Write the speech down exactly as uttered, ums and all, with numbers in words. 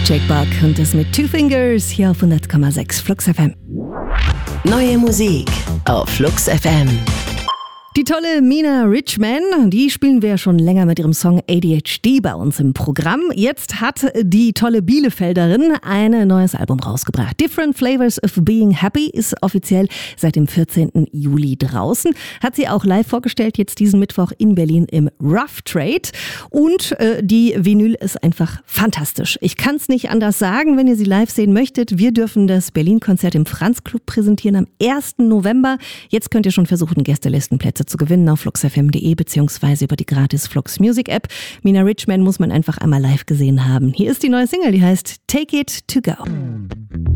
Jake Buck und das mit Two Fingers hier auf hundert Komma sechs Flux F M. Neue Musik auf Flux F M. Die tolle Mina Richman, die spielen wir ja schon länger mit ihrem Song A D H D bei uns im Programm. Jetzt hat die tolle Bielefelderin ein neues Album rausgebracht. Different Flavors of Being Happy ist offiziell seit dem vierzehnten Juli draußen. Hat sie auch live vorgestellt, jetzt diesen Mittwoch in Berlin im Rough Trade. Und äh, die Vinyl ist einfach fantastisch. Ich kann es nicht anders sagen, wenn ihr sie live sehen möchtet. Wir dürfen das Berlin-Konzert im Franz Club präsentieren am ersten November. Jetzt könnt ihr schon versuchen, Gästelistenplätze zu gewinnen auf flux f m punkt d e beziehungsweise über die gratis Flux Music App. Mina Richman muss man einfach einmal live gesehen haben. Hier ist die neue Single, die heißt Take It To Go.